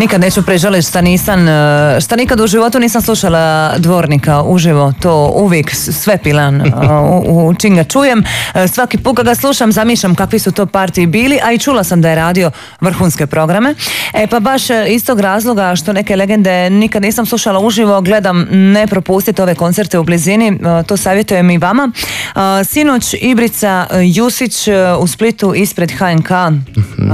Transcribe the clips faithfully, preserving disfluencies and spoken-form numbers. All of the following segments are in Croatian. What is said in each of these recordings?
Nikad neću prežaliti šta nisam, šta nikad u životu nisam slušala Dvornika uživo, to uvijek sve pilan u, u čim ga čujem. Svaki put kad ga slušam zamišljam kakvi su to partiji bili, a i čula sam da je radio vrhunske programe. E pa baš iz tog razloga što neke legende nikad nisam slušala uživo, gledam ne propustiti ove koncerte u blizini, to savjetujem i vama. Sinoć Ibrica Jusić u Splitu ispred H N K mm-hmm.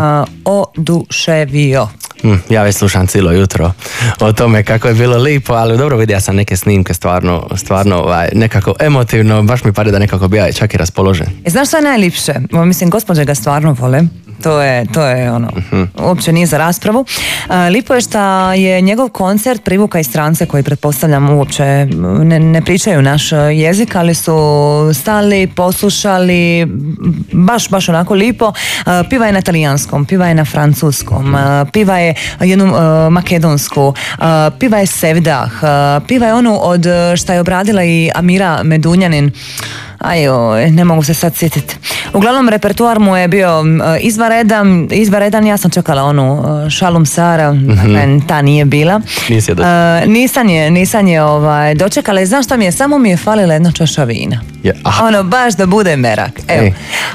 oduševio. Mm, ja već slušam cijelo jutro o tome kako je bilo lipo, ali dobro, vidio sam neke snimke stvarno, stvarno ovaj, nekako emotivno, baš mi pade da nekako bi ja čak i raspoložen. E, znaš što je najlipše? Mislim, gospođe ga stvarno vole. To je, to je ono, uh-huh. uopće nije za raspravu. Uh, lipo je što je njegov koncert privuka i strance koji pretpostavljam uopće ne, ne pričaju naš jezik, ali su stali, poslušali, baš, baš onako lipo. Uh, piva je na talijanskom, piva je na francuskom, uh, piva je jednu uh, makedonsku, uh, piva je sevdah, uh, piva je onu od šta je obradila i Amira Medunjanin. Ajoj, ne mogu se sad sjetiti. Uglavnom, repertuar mu je bio uh, izvanredan, izvanredan, ja sam čekala onu uh, Šalum Sara, mm-hmm. ta nije bila. Nisi je uh, nisam je, nisam je ovaj, dočekala i znaš šta mi je, samo mi je falila jedna čaša vina. Je, ono, baš da bude merak. Evo.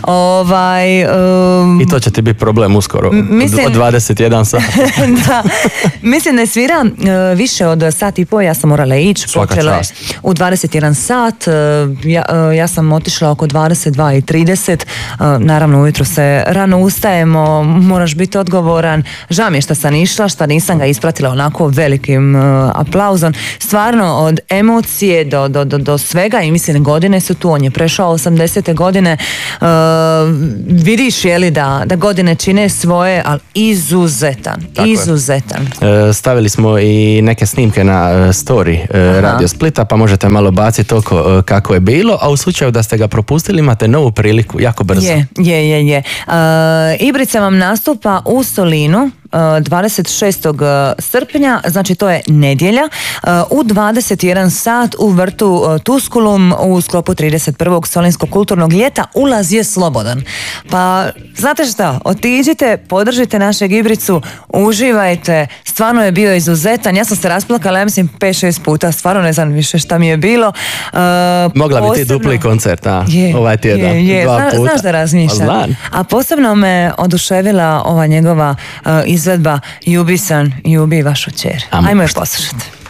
Ovaj, um, I to će ti biti problem uskoro, mislim, od dvadeset jedan sat. Da, mislim da je svira uh, više od sat i po, ja sam morala ići, počela u dvadeset jedan sat, uh, ja, uh, ja sam otišla oko dvadeset dva i trideset, naravno ujutro se rano ustajemo, moraš biti odgovoran, žao mi je što sam išla, što nisam ga ispratila onako velikim uh, aplauzom, stvarno od emocije do, do, do, do svega i mislim godine su tu, on je prešao osamdesete godine, uh, vidiš je li da, da godine čine svoje, ali izuzetan, tako izuzetan. E, stavili smo i neke snimke na uh, story uh, Radio Splita, pa možete malo baciti oko uh, kako je bilo, a u slučaju da ste ga propustili imate novu priliku jako brzo. Je, je, je, je. Uh, Ibrica vam nastupa u Solinu dvadeset šestog srpnja, znači to je nedjelja, u dvadeset jedan sat u vrtu Tuskulum u sklopu trideset prvog Solinskog kulturnog ljeta. Ulaz je slobodan. Pa, znate šta, otiđite, podržite našeg Ibricu, uživajte, stvarno je bio izuzetan, ja sam se rasplakala, ja mislim pet šest puta, stvarno ne znam više šta mi je bilo. Uh, Mogla posebno, bi ti dupli koncert, a? Je, ovaj tjedan, je, je. dva Zna, puta. Znaš da razmišljam. A posebno me oduševila ova njegova uh, izvedba Ljubi san, ljubi vašu ćer. Ajmo je poslušati.